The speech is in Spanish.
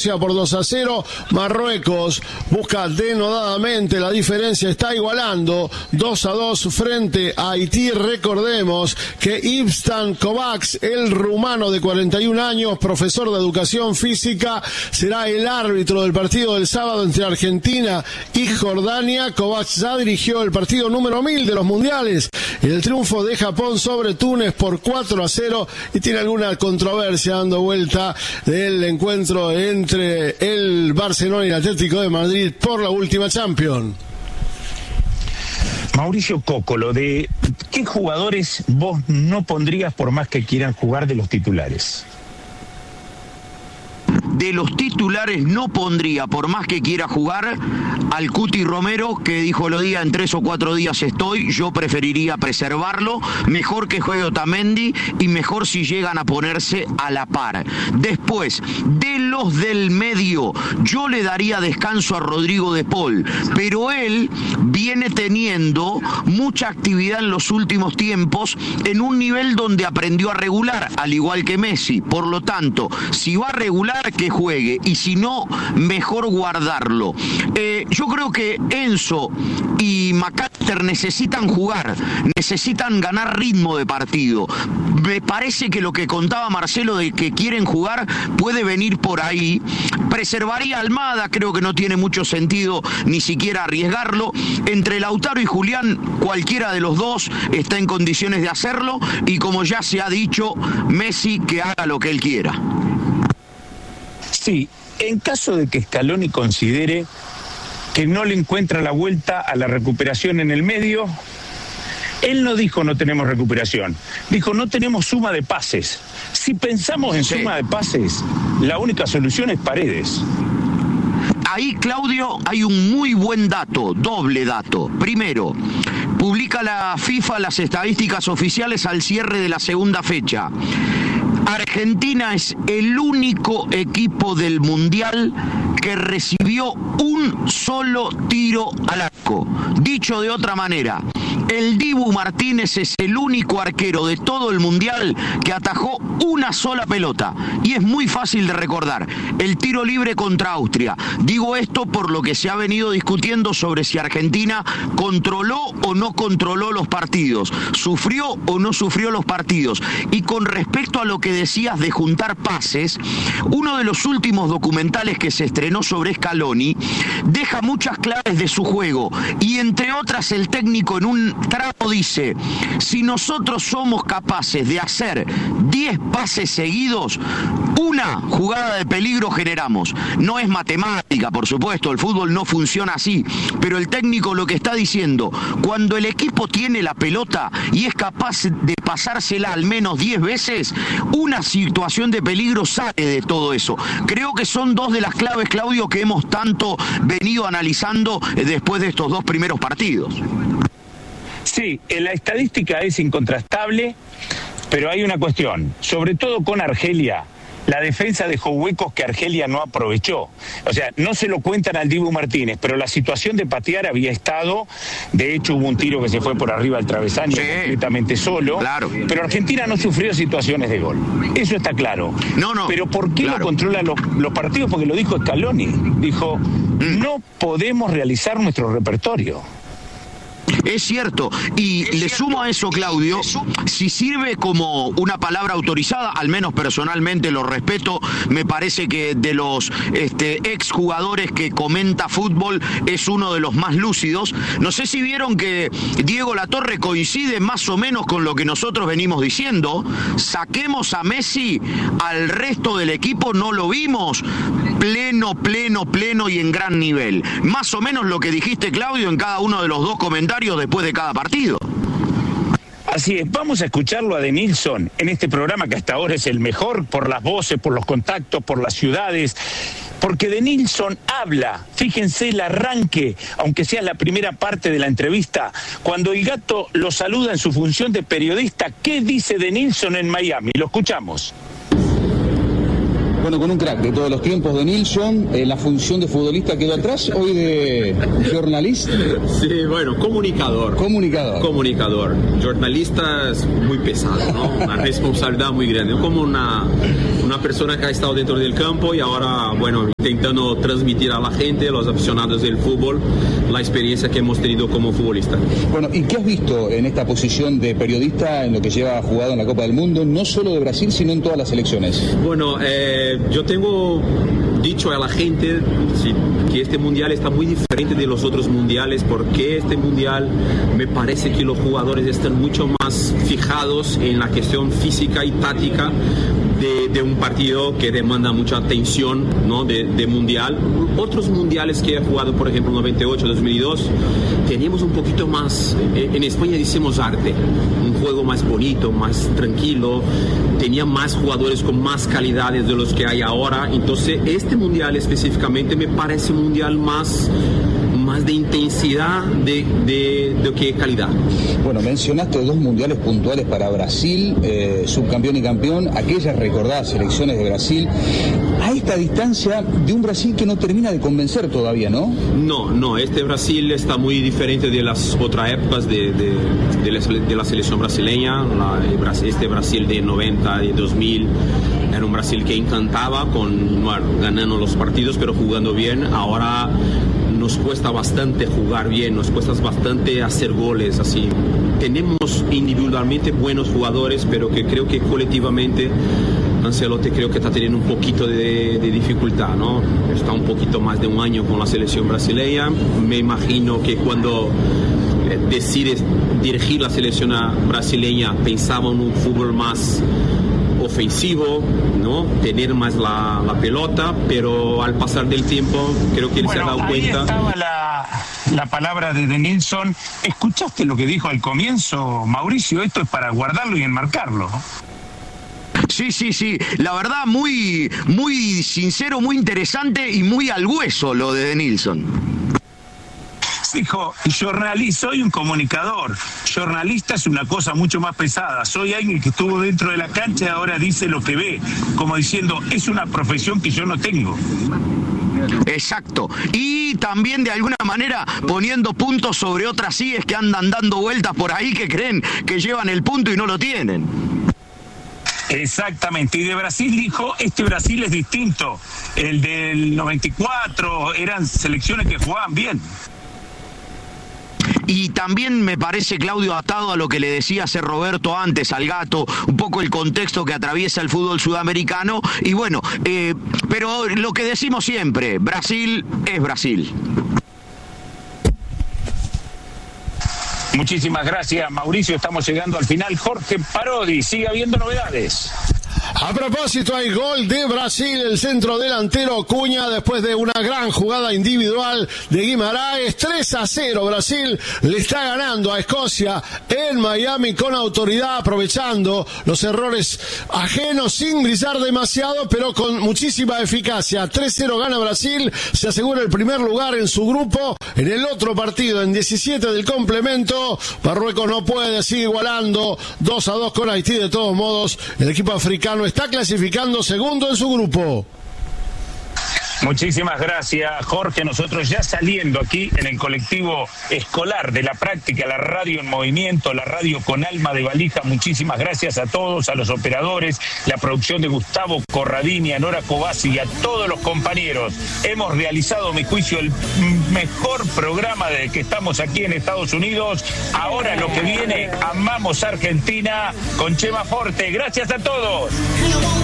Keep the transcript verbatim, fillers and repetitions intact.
Croacia por dos a cero. Marruecos busca denodadamente, la diferencia está igualando dos a dos frente a Haití. Recordemos que Ivstan Kovacs, el rumano de cuarenta y un años, profesor de educación física, será el árbitro del partido del sábado entre Argentina y Jordania. Kovacs ya dirigió el partido número mil de los mundiales, el triunfo de Japón sobre Túnez por cuatro a cero, y tiene alguna controversia dando vuelta del encuentro entre el Barcelona y el Atlético de Madrid por la última Champions. Mauricio Cócolo, ¿de qué jugadores vos no pondrías por más que quieran jugar de los titulares? De los titulares no pondría, por más que quiera jugar, al Cuti Romero, que dijo lo día en tres o cuatro días estoy. Yo preferiría preservarlo, mejor que juegue Otamendi y mejor si llegan a ponerse a la par. Después, de los del medio, yo le daría descanso a Rodrigo de Paul, pero él viene teniendo mucha actividad en los últimos tiempos en un nivel donde aprendió a regular, al igual que Messi. Por lo tanto, si va a regular, que juegue, y si no, mejor guardarlo. Eh, yo creo que Enzo y McAllister necesitan jugar, necesitan ganar ritmo de partido. Me parece que lo que contaba Marcelo de que quieren jugar puede venir por ahí. Preservaría a Almada, creo que no tiene mucho sentido ni siquiera arriesgarlo. Entre Lautaro y Julián, cualquiera de los dos está en condiciones de hacerlo, y como ya se ha dicho, Messi que haga lo que él quiera. Sí, en caso de que Scaloni considere que no le encuentra la vuelta a la recuperación en el medio, él no dijo no tenemos recuperación, dijo no tenemos suma de pases. Si pensamos en sí. suma de pases, la única solución es Paredes. Ahí, Claudio, hay un muy buen dato, doble dato. Primero, publica la FIFA las estadísticas oficiales al cierre de la segunda fecha. Argentina es el único equipo del Mundial que recibió un solo tiro al arco. Dicho de otra manera, el Dibu Martínez es el único arquero de todo el Mundial que atajó una sola pelota. Y es muy fácil de recordar, el tiro libre contra Austria. Digo esto por lo que se ha venido discutiendo sobre si Argentina controló o no controló los partidos, sufrió o no sufrió los partidos. Y con respecto a lo que decías de juntar pases, uno de los últimos documentales que se estrenó sobre Scaloni deja muchas claves de su juego, y entre otras el técnico en un tramo dice: si nosotros somos capaces de hacer diez pases seguidos, una jugada de peligro generamos. No es matemática, por supuesto, el fútbol no funciona así, pero el técnico lo que está diciendo, cuando el equipo tiene la pelota y es capaz de pasársela al menos diez veces, una situación de peligro sale de todo eso. Creo que son dos de las claves, Claudio, que hemos tanto venido analizando después de estos dos primeros partidos. Sí, la estadística es incontrastable, pero hay una cuestión, sobre todo con Argelia. La defensa dejó huecos que Argelia no aprovechó. O sea, no se lo cuentan al Dibu Martínez, pero la situación de patear había estado. De hecho, hubo un tiro que se fue por arriba del travesaño, sí, completamente solo. Claro. Pero Argentina no sufrió situaciones de gol. Eso está claro. No, no. Pero ¿por qué claro. no controla los, los partidos? Porque lo dijo Scaloni. Dijo, mm. no podemos realizar nuestro repertorio. Es cierto, y es le cierto. Sumo a eso, Claudio, si sirve como una palabra autorizada, al menos personalmente lo respeto, me parece que de los este, exjugadores que comenta fútbol es uno de los más lúcidos. No sé si vieron que Diego Latorre coincide más o menos con lo que nosotros venimos diciendo. Saquemos a Messi, al resto del equipo no lo vimos pleno, pleno, pleno y en gran nivel. Más o menos lo que dijiste, Claudio, en cada uno de los dos comentarios después de cada partido. Así es, vamos a escucharlo a Denilson en este programa que hasta ahora es el mejor por las voces, por los contactos, por las ciudades, porque Denilson habla, fíjense el arranque, aunque sea la primera parte de la entrevista, cuando el Gato lo saluda en su función de periodista. ¿Qué dice Denilson en Miami? Lo escuchamos. Bueno, con un crack de todos los tiempos, Denilson, eh, la función de futbolista quedó atrás, hoy de jornalista. Sí, bueno, comunicador. Comunicador. Comunicador. Jornalista es muy pesado, ¿no? Una responsabilidad muy grande, como una, una una persona que ha estado dentro del campo y ahora, bueno, intentando transmitir a la gente, a los aficionados del fútbol, la experiencia que hemos tenido como futbolista. Bueno, ¿y qué has visto en esta posición de periodista en lo que lleva jugado en la Copa del Mundo, no solo de Brasil, sino en todas las selecciones? Bueno, eh, yo tengo dicho a la gente sí, que este mundial está muy diferente de los otros mundiales, porque este mundial me parece que los jugadores están mucho más fijados en la cuestión física y táctica de, de un partido que demanda mucha atención, ¿no? de, de mundial. Otros mundiales que he jugado, por ejemplo, noventa y ocho, dos mil dos, teníamos un poquito más, en España decimos arte, un juego más bonito, más tranquilo, tenía más jugadores con más calidades de los que hay ahora. Entonces este mundial específicamente me parece un mundial más, más de intensidad de, de, de que calidad. Bueno, mencionaste dos mundiales puntuales para Brasil, eh, subcampeón y campeón, aquellas recordadas selecciones de Brasil. A esta distancia de un Brasil que no termina de convencer todavía, ¿no? No, no, este Brasil está muy diferente de las otras épocas de, de, de, la, de la selección brasileña. La, este Brasil de noventa y dos mil era un Brasil que encantaba, con, bueno, ganando los partidos pero jugando bien. Ahora nos cuesta bastante jugar bien, nos cuesta bastante hacer goles, así. Tenemos individualmente buenos jugadores, pero que creo que colectivamente Ancelotti creo que está teniendo un poquito de, de dificultad, ¿no? Está un poquito más de un año con la selección brasileña. Me imagino que cuando eh, decides dirigir la selección brasileña pensaba en un fútbol más ofensivo, ¿no? Tener más la, la pelota, pero al pasar del tiempo creo que él bueno, se ha dado ahí cuenta. Estaba la, la palabra de Denilson. ¿Escuchaste lo que dijo al comienzo, Mauricio? Esto es para guardarlo y enmarcarlo. Sí, sí, sí, la verdad muy, muy sincero, muy interesante y muy al hueso lo de Denilson. Dijo, jornalista, soy un comunicador. Jornalista es una cosa mucho más pesada. Soy alguien que estuvo dentro de la cancha y ahora dice lo que ve. Como diciendo, es una profesión que yo no tengo. Exacto. Y también de alguna manera poniendo puntos sobre otras I E S que andan dando vueltas por ahí, que creen que llevan el punto y no lo tienen. Exactamente, y de Brasil dijo, este Brasil es distinto. El del noventa y cuatro eran selecciones que jugaban bien. Y también me parece, Claudio, atado a lo que le decía hace Roberto antes, al Gato, un poco el contexto que atraviesa el fútbol sudamericano. Y bueno, eh, pero lo que decimos siempre, Brasil es Brasil. Muchísimas gracias, Mauricio. Estamos llegando al final. Jorge Parodi, sigue habiendo novedades. A propósito, hay gol de Brasil, el centro delantero Cunha, después de una gran jugada individual de Guimarães. Tres a cero, Brasil le está ganando a Escocia en Miami con autoridad, aprovechando los errores ajenos, sin brillar demasiado, pero con muchísima eficacia. tres cero gana Brasil, se asegura el primer lugar en su grupo. En el otro partido, en diecisiete del complemento, Marruecos no puede, sigue igualando dos a dos con Haití. De todos modos, el equipo africano está clasificando segundo en su grupo. Muchísimas gracias, Jorge. Nosotros ya saliendo aquí en el colectivo escolar de la práctica, la radio en movimiento, la radio con alma de valija. Muchísimas gracias a todos, a los operadores, la producción de Gustavo Corradini, a Nora Cobasi y a todos los compañeros. Hemos realizado, a mi juicio, el mejor programa desde que estamos aquí en Estados Unidos. Ahora lo que viene, amamos Argentina con Chema Forte. Gracias a todos.